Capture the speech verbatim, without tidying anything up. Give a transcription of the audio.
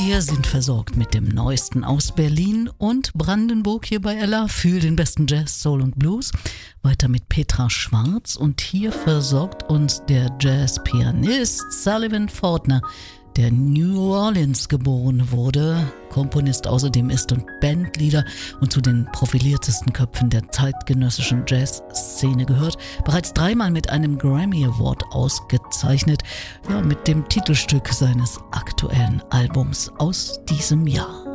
Wir sind versorgt mit dem Neuesten aus Berlin und Brandenburg hier bei Ella für den besten Jazz, Soul und Blues. Weiter mit Petra Schwarz und hier versorgt uns der Jazzpianist Sullivan Fortner, der in New Orleans geboren wurde, Komponist außerdem ist und Bandleader und zu den profiliertesten Köpfen der zeitgenössischen Jazzszene gehört, bereits dreimal mit einem Grammy Award ausgezeichnet, ja, mit dem Titelstück seines aktuellen Albums aus diesem Jahr.